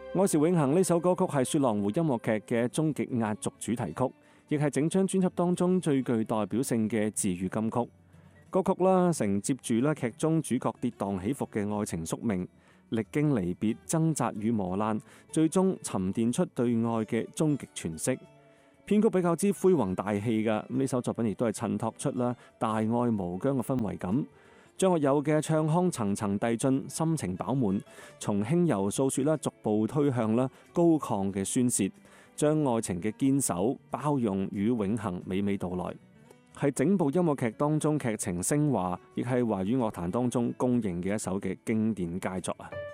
愛是永恆呢首歌曲係雪狼湖音樂劇嘅終極壓軸主題曲，亦係整張專輯當中最具代表性嘅治癒金曲。歌曲啦承接住啦劇中主角跌宕起伏嘅愛情宿命，歷經離別、掙扎與磨難，最終沉澱出對愛嘅終極詮釋。編曲比較之恢宏大氣㗎，呢首作品亦都係襯托出啦大愛無疆嘅氛圍感。張學友嘅唱腔層層遞進，心情飽滿，從輕柔訴說啦，逐步推向啦高亢嘅宣泄，將愛情嘅堅守、包容與永恆娓娓道來，係整部音樂劇當中劇情升華，亦係華語樂壇當中公認嘅一首嘅經典佳作啊！